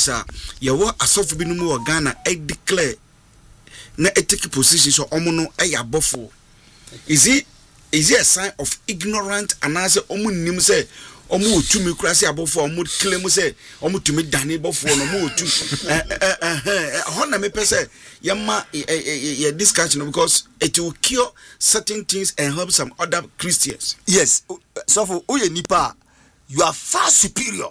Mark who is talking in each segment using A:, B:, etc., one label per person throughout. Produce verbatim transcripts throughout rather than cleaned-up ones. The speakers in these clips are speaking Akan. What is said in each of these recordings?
A: times are ye wo asofu bi no mu Ghana e declare na e take position so omo no e ya bofo. Is it is it a sign of ignorant and as omo nim say omo otumi kura say abofo omo claim say omo tumi dane bofo no omo otu eh eh eh ho na me pese yema ye discussion because it will cure certain things and help some other Christians.
B: Yes, so for oye nipa you are far superior.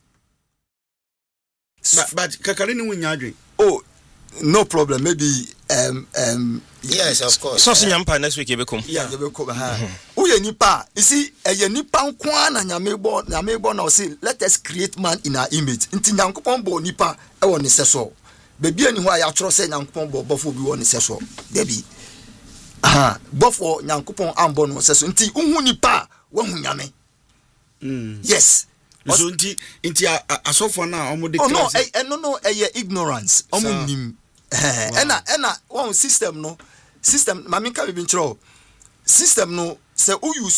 A: But but kakari ni wunyadwe.
B: Oh, no problem. Maybe um um
C: yes, of course.
D: So so nyampa next week you come.
B: Yeah, you come. Ha. Oye nipa, you see, eye nipa nko na nyame bo, nyame bo na say let us create man in our image. Nti nyankopon bo nipa e won ne seso. Baby ani ho a ya tro say nyankopon bo bofo bi won ne seso. Debi. Aha, bofo nyankopon ambo no seso. Nti unhu nipa wo hu nyame.
A: Mm.
B: Yes.
A: So inti inti asofo na omo de
B: oh no eh no no eh ignorance omo nim eh ena ena one system no system mami ka bi nchro system no say o use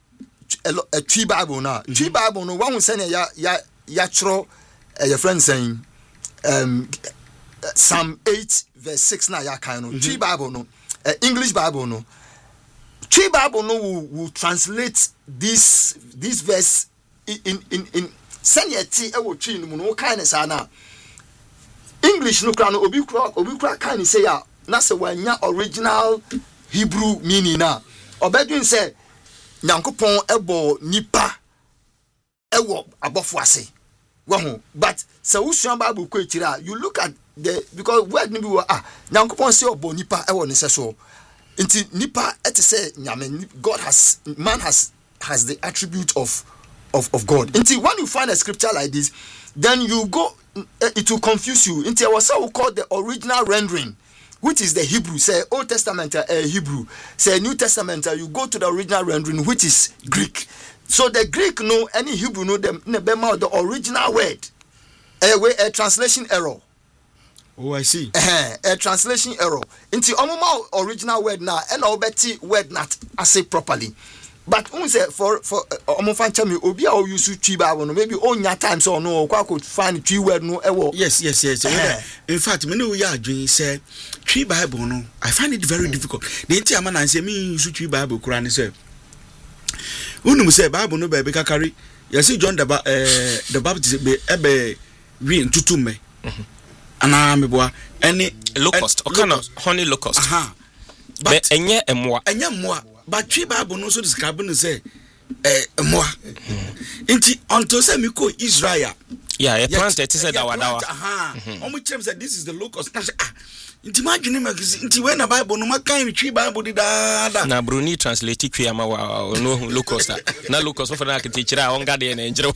B: a tree bible na tree bible no one say ya ya ya chro eh your friend saying um Psalm eight verse six na ya kan no tree bible no uh, English bible no tree bible no will, will translate this this verse in in in seniority e wo twi no no kan sa na English no kra no obi kra obi kra kan say ya na se wanya original Hebrew meaning na obedun say nyankopon ebo nipa e wo abofo ase wo ho but se usuan bible ko etira you look at the because word ni bi wo ah nyankopon say obo nipa e wo ne se so nti nipa et say nyame God has man has has the attribute of Of, of God. Until when you find a scripture like this, then you go, uh, it will confuse you. Until what's we call the original rendering, which is the Hebrew. Say Old Testament, uh, Hebrew. Say New Testament, uh, you go to the original rendering, which is Greek. So the Greek, no, any Hebrew, no, the, the original word, a, a translation error.
A: Oh, I see.
B: Uh, a translation error. Until omoma original word now, and obeti word not I say properly. But un say for for omo fan chami obi a o use tree bible no maybe on your time so no kwa could find tree word no ewo.
A: Yes yes yes. Uh-huh. In fact me no ya adwin say tree bible no I find it very mm. difficult. The enti ama na say me use tree bible kura ni say unum say bible no be be kakari you see John the uh, the Baptist be e be wi ntutume ana me boa any
D: locust o kind of honey locust.
A: Aha.
D: But enye emwa
A: enye emwa but tree bible no so describe no say eh emwa nti until say me ko Israel
D: yeah a plant it said dawa dawa
A: aha omo chem say this is the locust ah nti ma dwene ma nti when na bible no ma kan tree bible di da da
D: na Bruni translate tree ama wa no locust na locust for na kiti kira on gade na njiro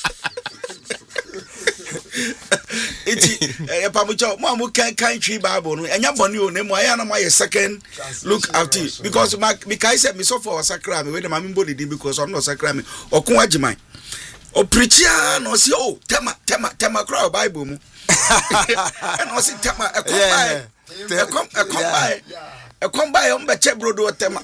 A: iti eh pamucho mo am kan kan tree bible no enya boni o na mo aya na mo second look at it because my because say me so for sakra me we na me body because I'm not sakra me okun agiman o preacher no say oh tema tema tema cry bible mu and o say tema e come by e come e come by e come by on be che brodo tema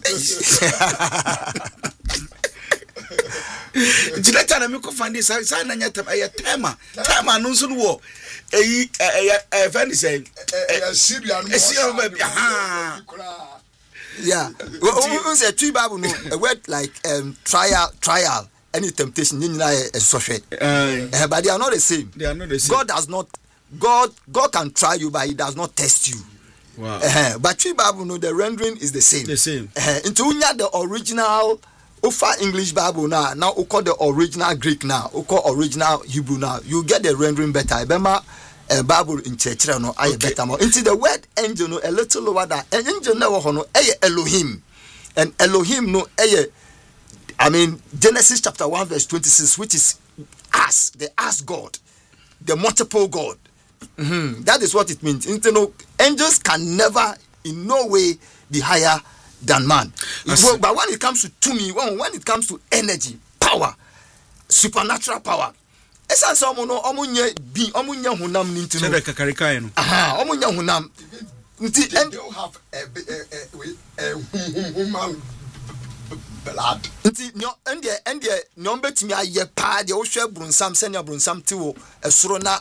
A: Dileta na me ko find this say na nya tema e tema tema no so wo eyi eh friend say
C: eh Syria no
A: Syria ha
B: yeah we say tree bible no a word like um trial trial any temptation you know a social uh, but they are not the same.
A: They are not the same.
B: God does not God God can try you but he does not test you.
A: Wow.
B: Uh, but tree bible no the rendering is the same.
A: The same.
B: Uh, into unya the original Ofa English Bible now, now we call the original Greek now, we call original Hebrew now. You get the rendering better. Remember, uh, Bible in church no, I okay. better more. Into the word angel no, a little lower than an angel no, no, Elohim, and Elohim no, I mean Genesis chapter one verse twenty-six, which is us, the us God, the multiple God. Mm-hmm. That is what it means. Into no, angels can never, in no way, be higher than man. Well, but when it comes to, to me, when, when it comes to energy, power, supernatural power, esa so no omunye bi omunye hunam ni ntino.
A: Say the kakarikai no.
B: Aha, omunye hunam. Nti
C: and they have a a human blood.
B: Nti no ende ende no betimi aye pa de wo hwe brunsam senya brunsam ti wo esoro na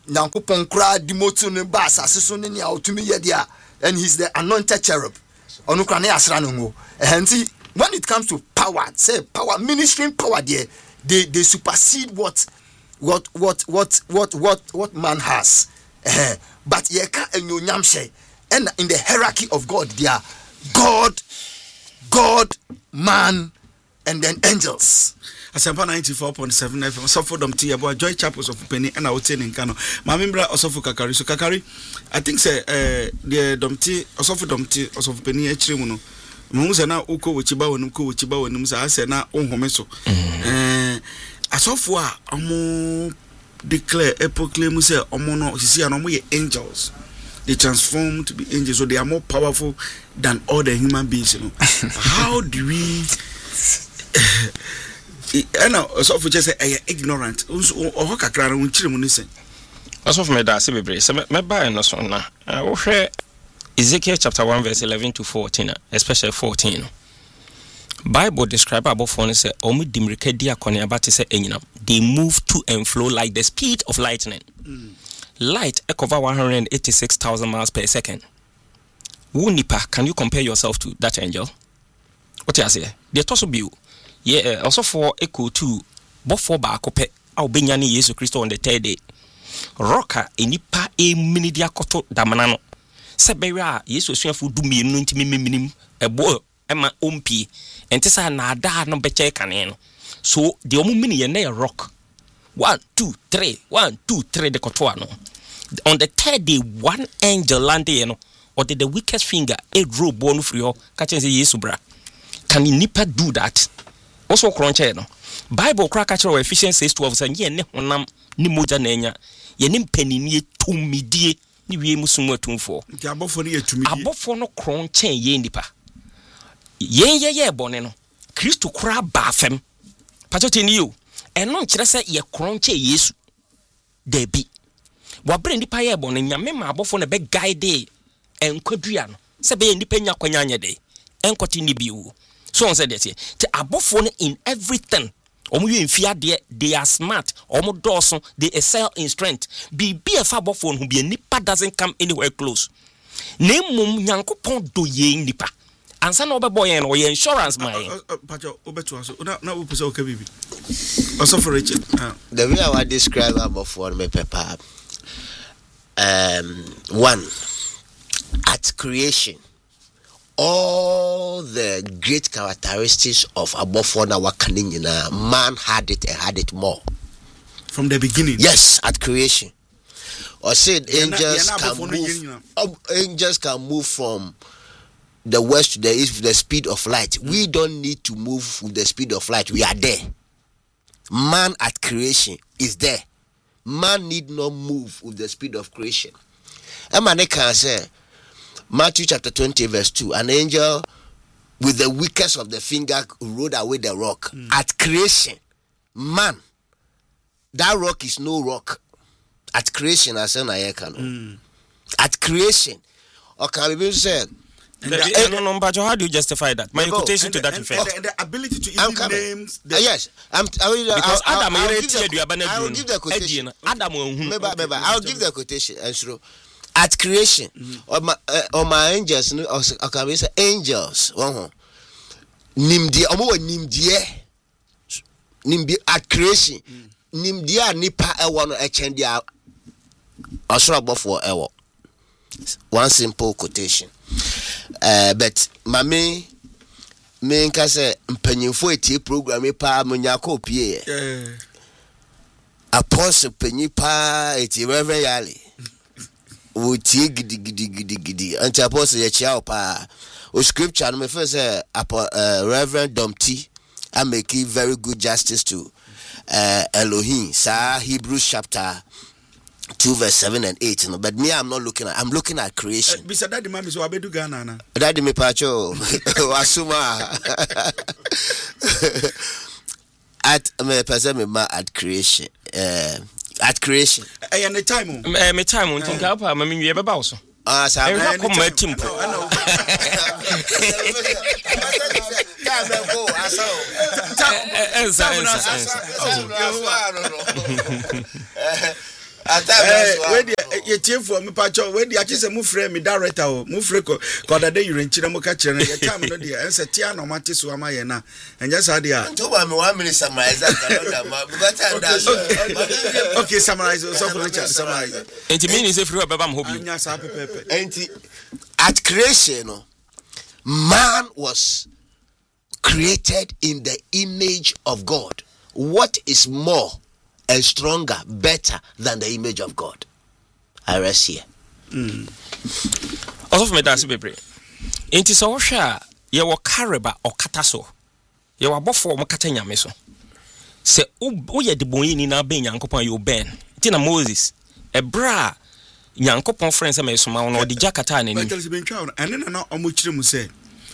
B: nyankopɔn kra dimotu ne ba asase so ne nia otumi ye dia, and he's the anointed cherub onu kra na asra no ngo. Enti when it comes to power, say power, ministering power there, they they supersede what what what what what what what man has. Uh, but ye ka enyonyam hye, and in the hierarchy of God there, God, God, man, and then angels.
A: Asempa ninety-four point seven F M. So for them tea about Joy Chapels of Penny and I would say in Kano. My member also for Kakari. So Kakari, I think say uh the Domti also for Domti also for Penny Echimuno. Musa na uko wichiba wonu ko wichiba wonu musa ase na onhomeso. Eh asofo a omo declare proclaim say omo no sisi an omo ye angels. They transform to be angels, so they are more powerful than all the human beings, you know. How do we I know so for just say ignorant. O ho kakra na unchire mu ni sen.
D: Aso for me da se bebre. Se me ba no so na. Wo hwe Ezekiel chapter one verse eleven to fourteen, especially fourteen. Bible describe about phone say omu dimrika di akone abate say enyinam. They move to and flow like the speed of lightning. Mm. Light e cover one hundred eighty-six thousand miles per second. Wunipa, can you compare yourself to that angel? What you say? They also be yeah, also for echo two, but for ba akope au benyani Yesu Kristo on the third day. Roka enipa e minidia koto damanano. Seberia Yesu suafu du mienu ntimi minim ebo ema ompi ente sa na ada no beche kane no. So the omu mini ye na rock. One, two, three, one, two, three, the kotoa no. On the third day, one angel landed, you know, or did the weakest finger, a draw bone free or catching the Yesu bra. Can nipa do that? Also, crunch, no. Bible crack catcher of Ephesians says to us, and ye ne honam ni moja nenya, ye nim penny ni to midie, ni we musumo tum for.
A: Above for ye to me.
D: Above for no crunch, ye nipa. Ye ye ye boneno. Christo cra bafem. Pachotin you. And non chese ye crunch Yesu. Debi. Wabre nipa ye bon nyame ma abofo ne be guide en kwadua no se be nipa nya kwanyanya de en kwoti ni biu so on said that te abofo no in everything omo ye mfia de they are smart omo doso they excel in strength be be a fa abofo no be nipa doesn't come anywhere close nemum nyankopon do ye nipa ansa na obebo ye no ye insurance my
A: pacho obeto aso na na wo pese o ka bibi also for Richard
C: the way I would describe abofo me pepper. Um, one, at creation, all the great characteristics of Abofona Wakanina, man had it and had it more.
A: From the beginning?
C: Yes, at creation. Or said angels can move, uh, angels can move from the west to the east with the speed of light. Mm. We don't need to move with the speed of light. We are there. Man at creation is there. Man need not move with the speed of creation. Emane can say, Matthew chapter twenty verse two, an angel with the weakest of the finger rolled away the rock. Mm. At creation, man, that rock is no rock. At creation, I say mm. At creation, or can we say?
D: The, no, no, but how do you justify that? My quotation to that
A: and,
D: effect.
A: And the, and the ability to even name the,
C: uh, yes, I'm, I will,
D: because
C: I'll,
D: Adam,
C: I'll, I'll,
D: I'll,
C: give the, I'll, I'll give the quotation.
D: Adam,
C: remember, remember, I'll give the quotation. And so, at creation, mm-hmm. or my, uh, or my angels, or can we say angels? One, nimdi, omo nimdi, nimdi at creation, nimdi nipa ewa no echendia, osura bofo ewa. One simple quotation. Uh, but mami me nka se mpanyimfo etie program pa munyako pie eh apostle panyi pa etie Reverend Yali o tie gidi gidi gidi gidi anti apostle ye chia pa o scripture no me first say uh, Reverend Domti I make very good justice to uh, Elohim sa Hebrews chapter two verse seven and eight, you know, but me I'm not looking at I'm looking at creation. Uh,
A: Bisa daddy mami so abedu Ghana na.
C: Daddy me pacho wasuma. At me person me ma at creation. Uh, at creation.
A: Eh any time o.
D: Eh me time o think up ma me we beba so.
C: Ah sa
D: me come my team.
A: I know.
C: Time go aso.
D: Ensa ensa.
A: where the ye team for me pacho where the akise mu frɛ me director o mu frɛ ko ko da de yure nkyire mu ka kyerɛ no ye time no de ense tia no mate so ama ye na enja sa de a
C: to ba me one minute summarize that ma because time that
A: okay summarize so for the summarize
D: enti mean is free obeba mo hobi
A: anya sa pepepe
C: enti at creation no man was created in the image of God. What is more and stronger, better than the image of God? I rest here.
D: Mm. Also, for me, that's a baby. It is all share. You were carriba or cataso. You were both for Macatania meso. Say, oh, ye the boy in our being Yankopon, you ben. Tina Moses, a bra, Yankopon friends, and Mason, or the Jackatan in
A: it. And then I know how much you say.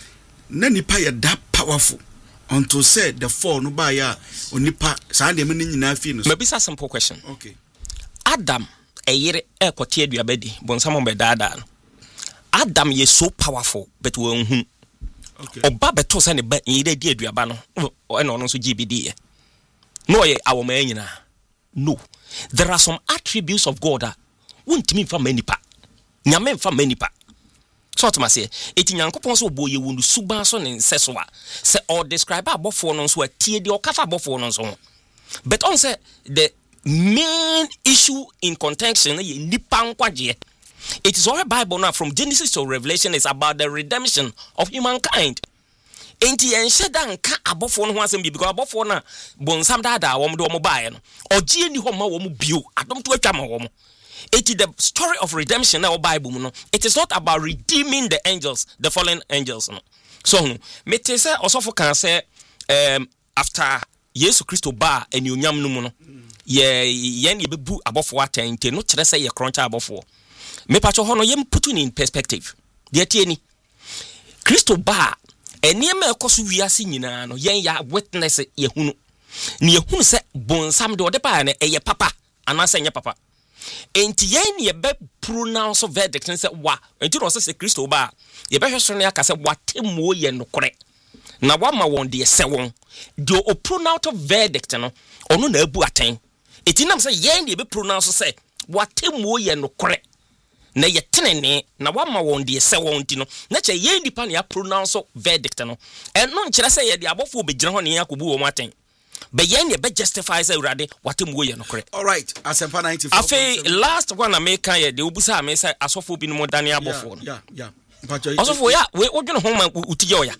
A: Nani pa that powerful. Until said the four no buy ya onipa Sunday meaning in our
D: maybe a simple question.
A: Okay.
D: Adam a year air quartier you abedi, bon some be dada. Adam ye so powerful, but we okay. Or Babeto send a bet in the dear Diabano or no so G B D. No, ye our man. No, there are some attributes of God that won't mean for many pa. Nyamen for many pa. So to say, eti Nyankopon so boye wunu suban so ne nsesoa se or describe abofo no so atie de okafa abofo no so. But on say the main issue in contention ye nipa nkwaje. It is all the Bible now from Genesis to Revelation is about the redemption of humankind. Enti enhye da nka abofo no ho asem bi because abofo na bonsam dada wo mo do mo bae no. Ogie ni ho ma wo mo bio adom to atwa ma wo mo. It is the story of redemption now Bible no. It is not about redeeming the angels, the fallen angels no. So me te say osofo kan say um after Yesu Christo ba enyonyam no mu no ye ye ne bebu abofo atente no kire say ye kroncha abofo. Me pacho ho no ye put in perspective. De tie ni Christo ba enema ekoso wiase nyina no yen ya witness ye hunu. Ne ye hunu say bonsam de odepa na eye papa anase nye papa. Enti yen ye be pronounce verdict and say wa enti no say Christo ba ye be hweso ne aka say watemu ye nokore na wa ma won de se won de o pronounce verdict no ono na abu aten enti nam say yen ye be pronounce say watemu ye nokore na ye tenene na wa ma won de se won ti no na che yen dipa na ya pronounce verdict no eno nkire say ye de abofo be gire ho ne yakobu wo maten. But yen ye be justify say urade watemu ye no correct.
A: All right, Asempa ninety-four.
D: Afi last one America ye de obusa me say asofo bi no mo dane abofo no.
A: Yeah, yeah.
D: Asofo ya we odwene ho man utije oya.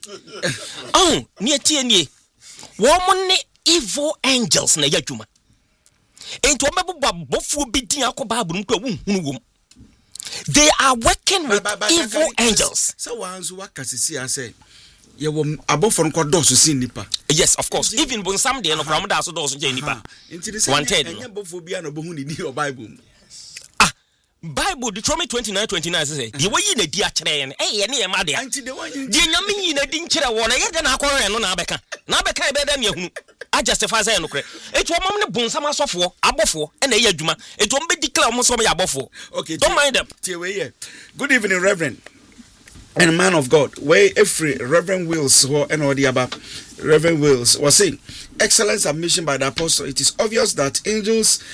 D: Oh, ni etie nie. Wo mo ne evil angels na yadwuma. Enti wo mebobba bofo bi din akoba abunu ko wunhunu wom. They are working with ba, ba, ba, evil angels.
A: So wanzu wakasisi ase ye wo abofo nko doso sin nipa.
D: Yes, of course. Even when some day no from da so doso je nipa. Wanted.
A: Enye bofo bia no bohu ni ni Bible.
D: Ah, Bible Deuteronomy twenty-nine twenty-nine say, "The way you na di akere ne, eh ye ne ye ma de."
A: Anti the one you
D: di nyame yi na di nkere wo na ye de na akore no na abeka. Na abeka e be da ne ehunu. A justify say no kre. Etu omam ne bonsam asofo, abofo, e na ye adwuma. Etu om be declare mo so be abofo.
A: Okay.
D: Don't mind them.
A: Tie we here. Good evening, Reverend. And man of God, where every Reverend Wills and all the above, Reverend Wills was saying, excellent submission by the apostle. It is obvious that angels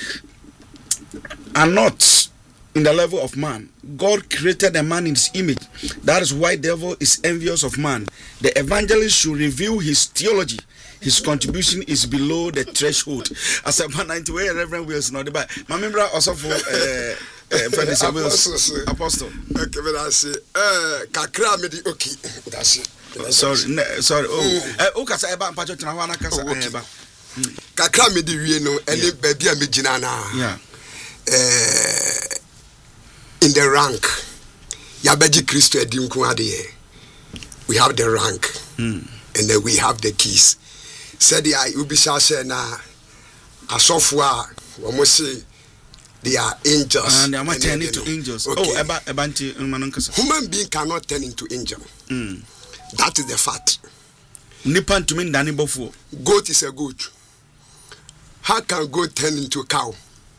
A: are not in the level of man. God created a man in his image. That is why the devil is envious of man. The evangelist should review his theology. His contribution is below the threshold. As a ninety way, Reverend Wills not the bad. My member also for uh, uh, Wills, Apostle.
E: Okay, but I say, uh, kakra me di okay. That's it.
A: Sorry, no, sorry. Oh, uh, okay. Say about Pacho Tinawana Casa.
E: Kakra me di we no, any baby me jinana.
A: Yeah.
E: Uh, in the rank, Yabeji Christo Edimku Adie. We have the rank,
A: mm.
E: and then we have the keys. Said the I ubisa say na asofwa almost say they are angels
A: and they are turning into angels.
E: Okay.
A: Oh, eba ebanti manonkasa.
E: Human being cannot turn into angel.
A: Mm.
E: That is the fact.
A: Nipan to mean dani bofu.
E: Goat is a goat. How can goat turn into cow?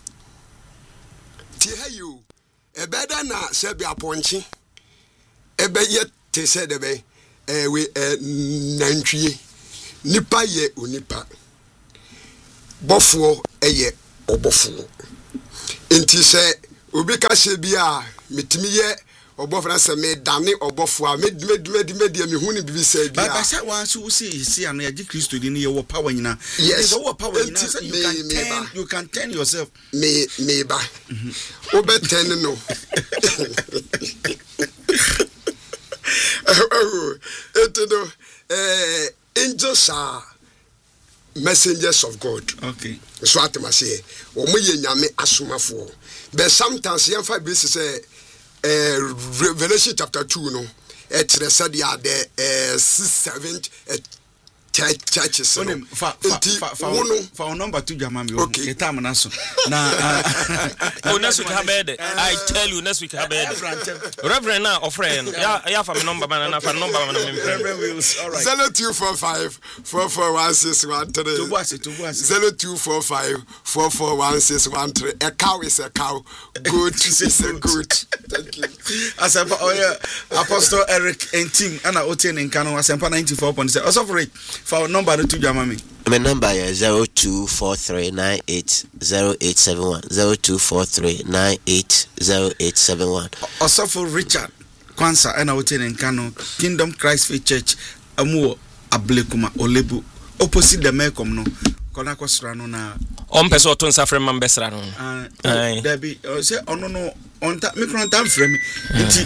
E: Tia you e better na se be aponchi. E be yet te say de be eh we eh nantwie. Nipa ye onipa. Bofo eye obofo. nti sɛ obi ka hye bia metimi ye obofra se me dane obofo a me me me me de me hu ne bibi say bia
A: ba say wan so see see an ya Kristo di ne ye wo power nyina
E: yes
A: wo power nyina say you can turn you can turn yourself
E: me me ba obe turn no eto eh angels are messengers of God.
A: Okay.
E: So atemase o mo ye nyame asomafo but sometimes you find this say uh, Revelation chapter two no et said ya the uh, six seven churches no
A: fa fa fa fa number two jama me okay time na so na
D: oh next week habed I tell you next week habed reverend na of friend ya ya fa me number man na fa number man me
A: reverend wills all right
E: zero two four five four four one six one three
A: to boss to boss
E: zero two four five four four one six one three a cow is a cow good is a good thank you
A: asempa oh apostle Eric and team ana oten nka no asempa ninety-four point seven also for it for number to jama me
C: my number is zero two four three nine eight zero eight seven one zero two four three nine eight zero eight seven one
A: also for Richard Kwansa ana oten nka no Kingdom Christ Faith Church amu ablekuma olebu opposite the Melcom no kona kwasra no na
D: on person to nsafre man besra no
A: ah debi say ono no on ta me kron ta frame nti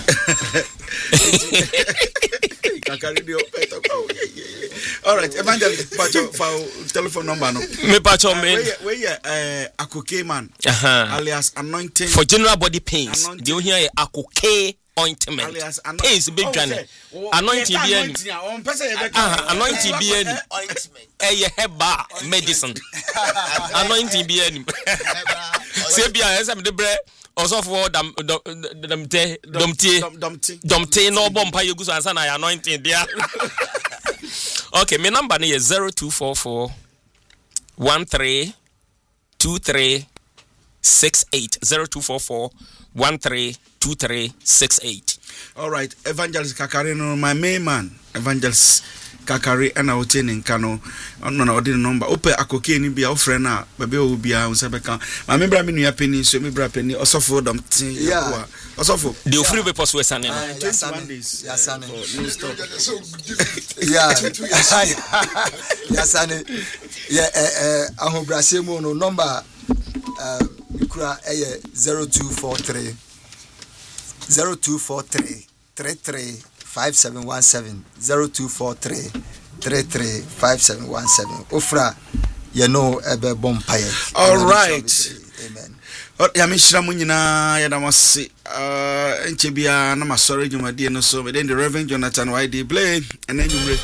A: kakari dio peto ko all right evangelist pacho for telephone number no
D: me pacho me
A: we we eh akoke man alias anointing
D: for general body pains the ohia akoke ointment pains big dwane anointing bi ani anointing bi ani eh heba medicine anointing bi ani se bia esa me de bre also for dam dam te domtie domtie no bompa yeguso ansa na anointing dia okay my number is zero two four four one three two three six eight zero two four four one three two three six eight.
A: All right, Evangelist Kakari no my main man Evangelist Kakari ana otene nkano ono na odi number ope akoke ni bia ofre na bebe o bia unsebeka ma membra me nua peni so membra peni osofo dom tin
E: yeah
A: osofo
D: the free be post western no
A: twenty-one days
B: yeah sane
A: no stop
B: yeah yeah sane yeah eh ahobrase mu no number uh kura eh zero two four three zero two four three three three five seven one seven zero two four three three three five seven one seven ofra you know ebe bompaye.
A: All right,
B: amen.
A: Ya mishira mu nyina ya damase uh enchebia na masore dwumade no so then the Reverend Jonathan Y D Blay and then you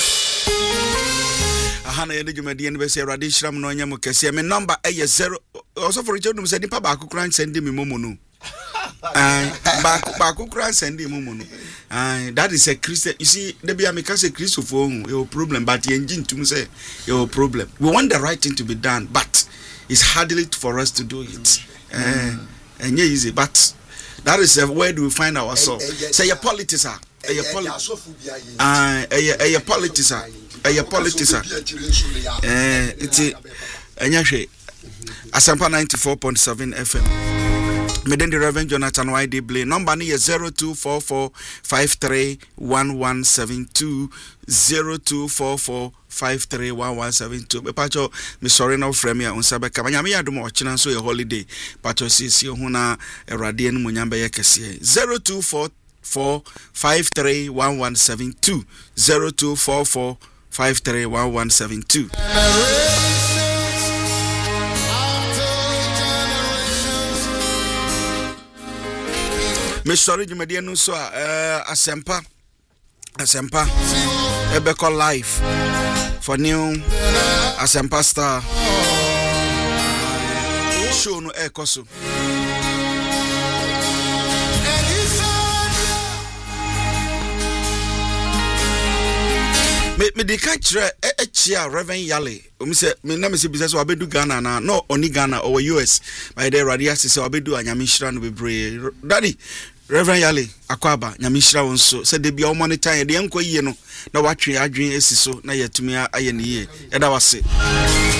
A: ahana ya dwumade no be se Awurade hira mu no nya mu kese me number eh zero also for Richard say nipa ba akukura send me momo no ah back back ukura send him momo. Ah that is a Christian. You see there be a make say Christo for your problem but the engine to say your problem. We want the right thing to be done but it's hardly for us to do it. Eh and yeah easy but that is uh, where do we find ourselves? Say your politics are your politics. Ah eh your politics are your politics are eh it's enya hwe Asampa ninety-four point seven F M. Meden the Reverend Jonathan Y D Blay. Number ni is zero two four four five three one one seven two zero two four four five three one one seven two. Me pacho me sorry no frame ya unsa beka. Manya me adom ochina so ye holiday. Pacho sisi ho na Awurade en munyamba ye kese. zero two four four five three one one seven two zero two four four five three one one seven two. Me sorry Jumadia no so uh asempa asempa ebeko live for new asempa star show no ekoso me me de ka kire e chia Reverend Yale o mi se me na me se bisa so abedu Ghana na no oni Ghana or U S by the radio se abedu anyame hira no bebre daddy Reverend Yale akwaba nyame hira won so se de bia o monitor de enko yie no na watwe adwen esi so na yatumi aye ne yie e da wase